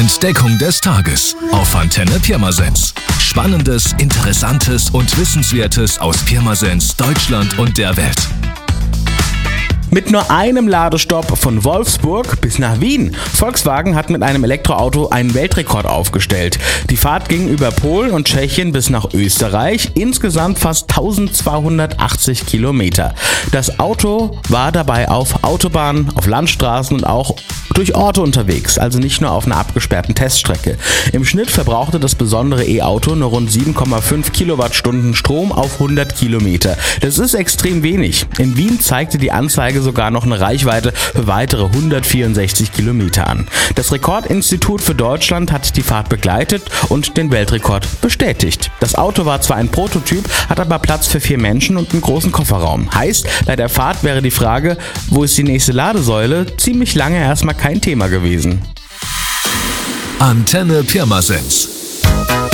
Entdeckung des Tages auf Antenne Pirmasens. Spannendes, Interessantes und Wissenswertes aus Pirmasens, Deutschland und der Welt. Mit nur einem Ladestopp von Wolfsburg bis nach Wien. Volkswagen hat mit einem Elektroauto einen Weltrekord aufgestellt. Die Fahrt ging über Polen und Tschechien bis nach Österreich, insgesamt fast 1280 Kilometer. Das Auto war dabei auf Autobahnen, auf Landstraßen und auch durch Orte unterwegs, also nicht nur auf einer abgesperrten Teststrecke. Im Schnitt verbrauchte das besondere E-Auto nur rund 7,5 Kilowattstunden Strom auf 100 Kilometer. Das ist extrem wenig. In Wien zeigte die Anzeige sogar noch eine Reichweite für weitere 164 Kilometer an. Das Rekordinstitut für Deutschland hat die Fahrt begleitet und den Weltrekord bestätigt. Das Auto war zwar ein Prototyp, hat aber Platz für 4 Menschen und einen großen Kofferraum. Heißt, bei der Fahrt wäre die Frage, wo ist die nächste Ladesäule, ziemlich lange erstmal kein Thema gewesen. Antenne Pirmasens.